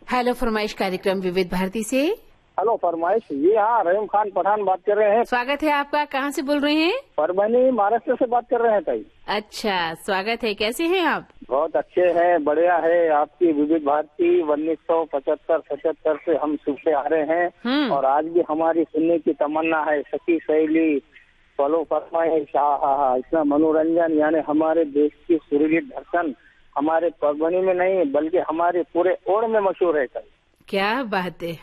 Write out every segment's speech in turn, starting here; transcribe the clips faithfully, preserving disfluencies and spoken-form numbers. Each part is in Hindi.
हेलो फरमाइश कार्यक्रम विविध भारती से। हेलो फरमाइश, ये हाँ रहीम खान पठान बात कर रहे हैं। स्वागत है आपका। कहाँ से बोल रहे हैं? परभनी महाराष्ट्र से बात कर रहे हैं ताई। अच्छा, स्वागत है। कैसे हैं आप? बहुत अच्छे हैं, बढ़िया है। आपकी विविध भारती उन्नीस सौ पचहत्तर पचहत्तर से हम सुनते आ रहे हैं और आज भी हमारी सुनने की तमन्ना है। सखी सहेली, फलो फरमाइश, हाँ हाँ हाँ, इतना मनोरंजन, यानी हमारे देश की सुरीली धड़कन हमारे परभनी में नहीं बल्कि हमारे पूरे ओर में मशहूर है। क्या बात है।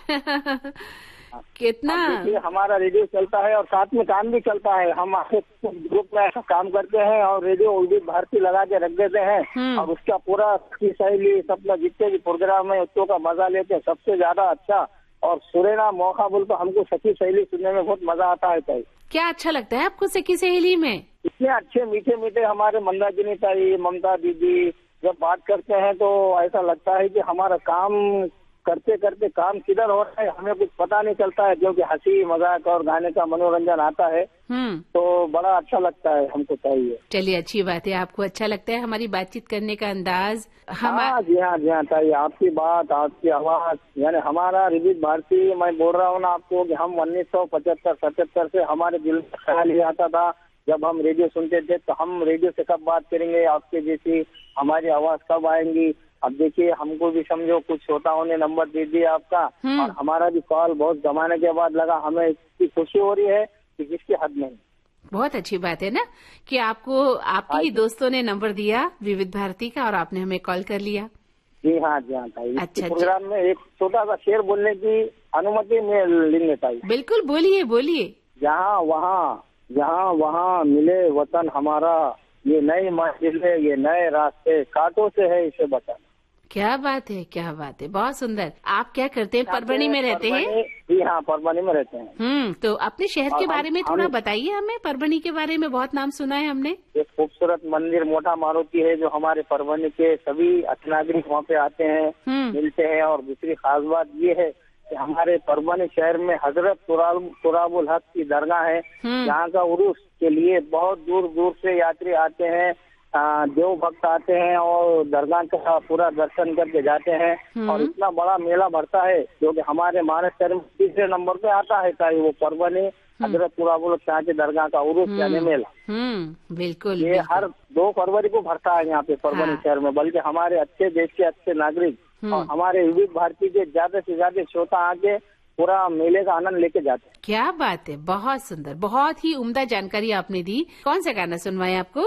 कितना हमारा रेडियो चलता है और साथ में काम भी चलता है। हम ग्रुप में ऐसा काम करते हैं और रेडियो विविध भारती लगा के रख देते हैं और उसका पूरा सहेली सबका जितने भी प्रोग्राम है उसको का मजा लेते हैं। सबसे ज्यादा अच्छा और सुरेना मौका बोल तो हमको सखी सहेली सुनने में बहुत मजा आता है। ताई, क्या अच्छा लगता है आपको सखी सहेली में? इतने अच्छे मीठे मीठे हमारे मंदाकिनी ताई, ममता दीदी जब बात करते हैं तो ऐसा लगता है कि हमारा काम करते करते काम किधर हो रहा है हमें कुछ पता नहीं चलता है, क्योंकि हंसी मजाक और गाने का मनोरंजन आता है तो बड़ा अच्छा लगता है हमको। चाहिए चलिए, अच्छी बात है। आपको अच्छा लगता है हमारी बातचीत करने का अंदाज? हाँ जी हाँ जी हाँ ताई, आपकी बात, आपकी आवाज, यानी हमारा विविध भारती, मैं बोल रहा हूँ ना आपको कि हम उन्नीस सौ पचहत्तर पचहत्तर से हमारे दिल में ख्याल ही आता था जब हम रेडियो सुनते थे तो हम रेडियो से कब बात करेंगे, आपके जैसी हमारी आवाज कब आएंगी। अब देखिए, हमको भी समझो कुछ श्रोताओं ने नंबर दे दिया आपका और हमारा भी कॉल बहुत जमाने के बाद लगा। हमें इतनी खुशी हो रही है कि जिसकी हद नहीं। बहुत अच्छी बात है ना कि आपको आपके ही दोस्तों ने नंबर दिया विविध भारती का और आपने हमें कॉल कर लिया। जी हाँ जी हाँ ताई। अच्छा, प्रोग्राम में एक छोटा सा शेर बोलने की अनुमति में लेंगे ताई? बिल्कुल, बोलिए बोलिए। जहाँ वहाँ जहाँ वहाँ मिले वतन हमारा, ये नई मंजिलें ये नए रास्ते कांटों से है इसे बचाना। क्या बात है, क्या बात है, बहुत सुंदर। आप क्या करते हैं? परभनी में रहते हैं? जी हाँ, परभनी में रहते हैं। हम्म तो अपने शहर के बारे में थोड़ा बताइए हमें। परभनी के बारे में बहुत नाम सुना है हमने। एक खूबसूरत मंदिर मोटा मारुति है जो हमारे परभनी के सभी अच्छे नागरिक वहाँ पे आते हैं, मिलते हैं। और दूसरी खास बात ये है कि हमारे परभनी शहर में हजरत तुराबुल हक की दरगाह है, जहाँ का उर्स के लिए बहुत दूर दूर से यात्री आते हैं, देव भक्त आते हैं और दरगाह का पूरा दर्शन करके जाते हैं। और इतना बड़ा मेला भरता है जो कि हमारे महाराष्ट्र में तीसरे नंबर पे आता है ताई, वो परभनी हजरत तुराबुल शाह की दरगाह का उर्स यानी मेला। हम्म बिल्कुल, ये बिल्कुल। हर दो फरवरी को भरता है यहाँ पे परभनी हाँ। शहर में। बल्कि हमारे अच्छे देश के अच्छे नागरिक और हमारे विविध भारती के ज्यादा से ज्यादा श्रोता आके पूरा मेले का आनंद लेके जाते हैं। क्या बात है, बहुत सुंदर, बहुत ही उम्दा जानकारी आपने दी। कौन सा गाना सुनवाए आपको?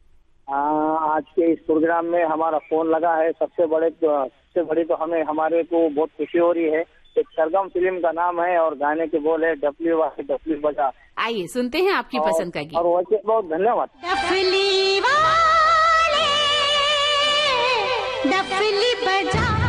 आ, आज के इस प्रोग्राम में हमारा फोन लगा है। सबसे बड़े तो, सबसे बड़ी तो हमें हमारे को बहुत खुशी हो रही है। एक सरगम फिल्म का नाम है और गाने के बोल है डफली वाले डफली बजा। आइए सुनते हैं आपकी पसंद का गीत। और वैसे बहुत धन्यवाद। डफली वाले डफली बजा